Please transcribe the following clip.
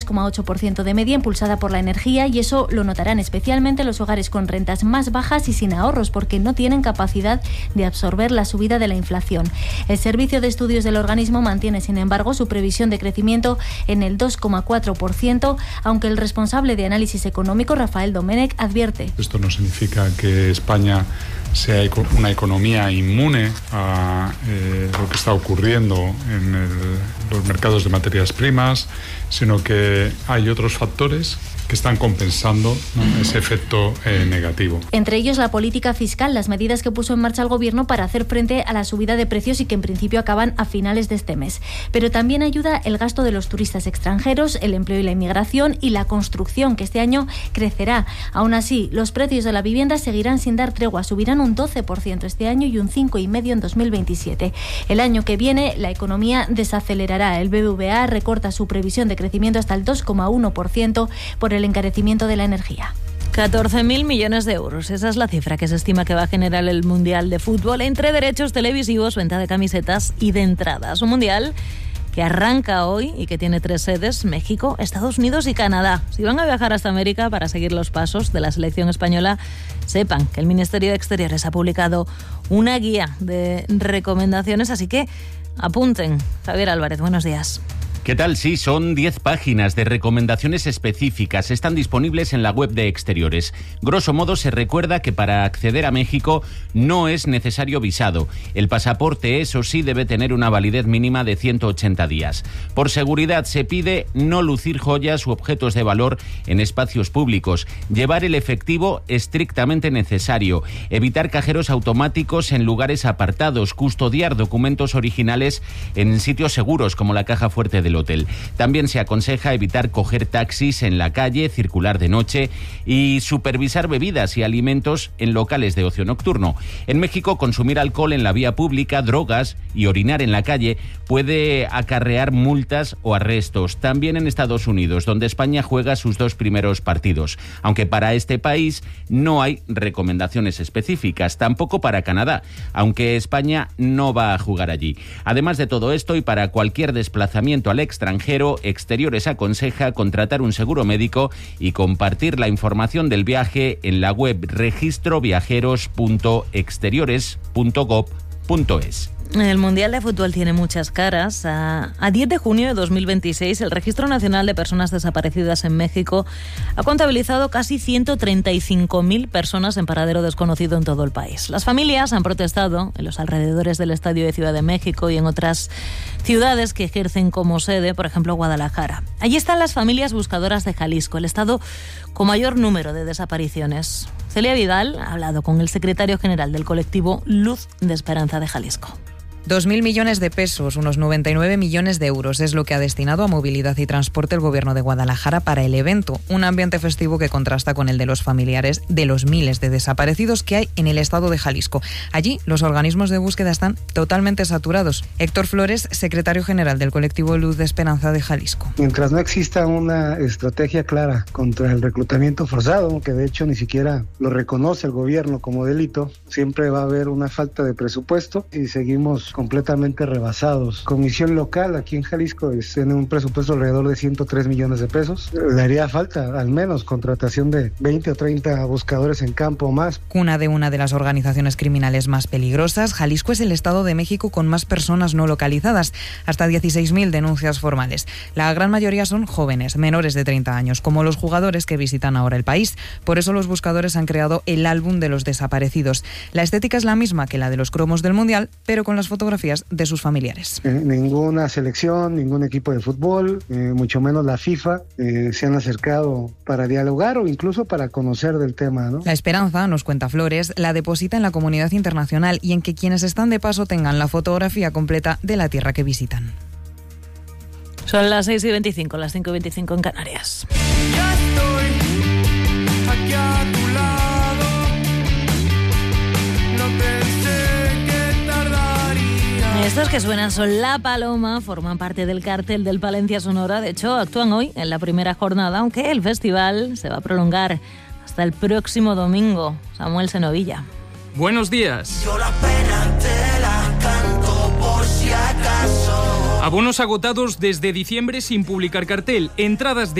3,8% de media, impulsada por la energía, y eso lo notarán especialmente los hogares con rentas más bajas y sin ahorros, porque no tienen capacidad de absorber la subida de la inflación. El Servicio de Estudios del organismo mantiene, sin embargo, su previsión de crecimiento en el 2,4%, aunque el responsable de análisis económico, Rafael Domènech, advierte: esto no significa que España sea una economía inmune a lo que está ocurriendo en los mercados de materias primas, sino que hay otros factores que están compensando, ¿no?, ese efecto negativo. Entre ellos la política fiscal, las medidas que puso en marcha el Gobierno para hacer frente a la subida de precios y que en principio acaban a finales de este mes. Pero también ayuda el gasto de los turistas extranjeros, el empleo y la inmigración y la construcción, que este año crecerá. Aún así, los precios de la vivienda seguirán sin dar tregua, subirán un 12% este año y un 5,5% en 2027. El año que viene la economía desacelerará. El BBVA recorta su previsión de crecimiento hasta el 2,1% por el encarecimiento de la energía. 14.000 millones de euros. Esa es la cifra que se estima que va a generar el Mundial de Fútbol entre derechos televisivos, venta de camisetas y de entradas. Un Mundial que arranca hoy y que tiene 3 sedes: México, Estados Unidos y Canadá. Si van a viajar hasta América para seguir los pasos de la selección española, sepan que el Ministerio de Exteriores ha publicado una guía de recomendaciones, así que apunten. Javier Álvarez, buenos días. ¿Qué tal? Sí, son 10 páginas de recomendaciones específicas. Están disponibles en la web de Exteriores. Grosso modo, se recuerda que para acceder a México no es necesario visado. El pasaporte, eso sí, debe tener una validez mínima de 180 días. Por seguridad, se pide no lucir joyas u objetos de valor en espacios públicos, llevar el efectivo estrictamente necesario, evitar cajeros automáticos en lugares apartados, custodiar documentos originales en sitios seguros como la caja fuerte del hotel. También se aconseja evitar coger taxis en la calle, circular de noche y supervisar bebidas y alimentos en locales de ocio nocturno. En México, consumir alcohol en la vía pública, drogas y orinar en la calle puede acarrear multas o arrestos. También en Estados Unidos, donde España juega sus 2 primeros partidos. Aunque para este país no hay recomendaciones específicas, tampoco para Canadá, aunque España no va a jugar allí. Además de todo esto, y para cualquier desplazamiento al extranjero, Exteriores aconseja contratar un seguro médico y compartir la información del viaje en la web registroviajeros.exteriores.gov.es. El Mundial de Fútbol tiene muchas caras. A 10 de junio de 2026, el Registro Nacional de Personas Desaparecidas en México ha contabilizado casi 135.000 personas en paradero desconocido en todo el país. Las familias han protestado en los alrededores del Estadio de Ciudad de México y en otras ciudades que ejercen como sede, por ejemplo, Guadalajara. Allí están las familias buscadoras de Jalisco, el estado con mayor número de desapariciones. Celia Vidal ha hablado con el secretario general del colectivo Luz de Esperanza de Jalisco. 2.000 millones de pesos, unos 99 millones de euros, es lo que ha destinado a movilidad y transporte el Gobierno de Guadalajara para el evento. Un ambiente festivo que contrasta con el de los familiares de los miles de desaparecidos que hay en el estado de Jalisco. Allí, los organismos de búsqueda están totalmente saturados. Héctor Flores, secretario general del colectivo Luz de Esperanza de Jalisco. Mientras no exista una estrategia clara contra el reclutamiento forzado, que de hecho ni siquiera lo reconoce el gobierno como delito, siempre va a haber una falta de presupuesto y seguimos completamente rebasados. Comisión local aquí en Jalisco tiene un presupuesto alrededor de 103 millones de pesos. Le haría falta al menos contratación de 20 o 30 buscadores en campo o más. Cuna de una de las organizaciones criminales más peligrosas, Jalisco es el estado de México con más personas no localizadas, hasta 16.000 denuncias formales. La gran mayoría son jóvenes, menores de 30 años, como los jugadores que visitan ahora el país. Por eso los buscadores han creado el álbum de los desaparecidos. La estética es la misma que la de los cromos del Mundial, pero con las fotografías de sus familiares. Ninguna selección, ningún equipo de fútbol, mucho menos la FIFA, se han acercado para dialogar o incluso para conocer del tema, ¿no? La esperanza, nos cuenta Flores, la deposita en la comunidad internacional y en que quienes están de paso tengan la fotografía completa de la tierra que visitan. Son las 6:25, las 5:25 en Canarias. Ya estoy aquí a tu lado, no pensé que tardaría. Estos que suenan son La Paloma, forman parte del cartel del Palencia Sonora. De hecho, actúan hoy en la primera jornada, aunque el festival se va a prolongar hasta el próximo domingo. Samuel Senovilla. Buenos días. Yo la pena te la canto por si acaso. Abonos agotados desde diciembre sin publicar cartel. Entradas de